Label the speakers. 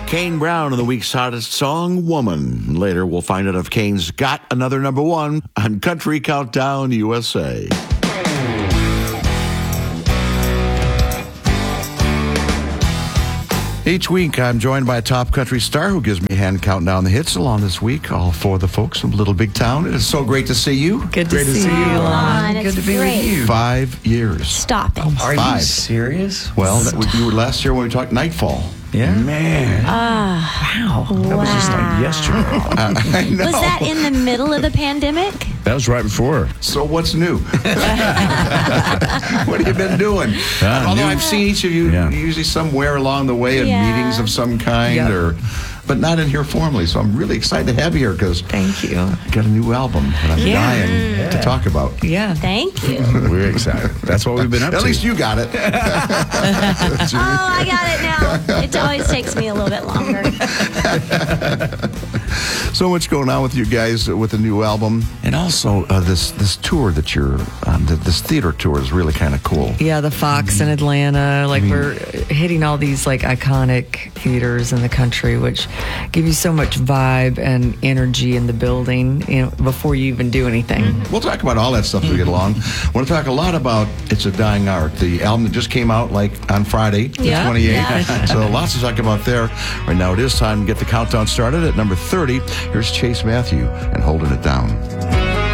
Speaker 1: Kane Brown and the week's hottest song, Woman. Later, we'll find out if Kane's got another number one on Country Countdown USA. Each week, I'm joined by a top country star who gives me a hand counting down the hits along this week, all for the folks of Little Big Town. It is so great to see you.
Speaker 2: Good to see you, Lon.
Speaker 3: It's
Speaker 2: Good to be
Speaker 3: great.
Speaker 2: with you.
Speaker 1: 5 years.
Speaker 3: Stop it.
Speaker 2: Are
Speaker 1: Five.
Speaker 2: you serious?
Speaker 1: Well, you were last year when we talked Nightfall.
Speaker 2: Yeah.
Speaker 1: Man.
Speaker 2: Wow. That was just like yesterday.
Speaker 1: I know.
Speaker 3: Was that in the middle of the pandemic?
Speaker 4: That was right before.
Speaker 1: So what's new? What have you been doing? Although I've seen each of you usually somewhere along the way in meetings of some kind, but not in here formally. So I'm really excited to have you here because
Speaker 2: Thank you.
Speaker 1: I got a new album that I'm dying to talk about.
Speaker 2: Yeah.
Speaker 3: Thank you.
Speaker 4: We're excited. That's what we've been up to.
Speaker 1: At least you got it.
Speaker 3: Oh, I got it now. It always takes me a little bit longer.
Speaker 1: So much going on with you guys with the new album, and also this tour that you're on. This theater tour is really kind of cool.
Speaker 2: Yeah, the Fox in Atlanta. We're hitting all these iconic theaters in the country, which give you so much vibe and energy in the building, before you even do anything.
Speaker 1: We'll talk about all that stuff as we get along. I want to talk a lot about It's a Dying Art, the album that just came out on Friday, the 28th.
Speaker 3: Yeah.
Speaker 1: So lots to talk about there. Right now it is time to get the countdown started at number 30. Here's Chase Matthew and Holding It Down.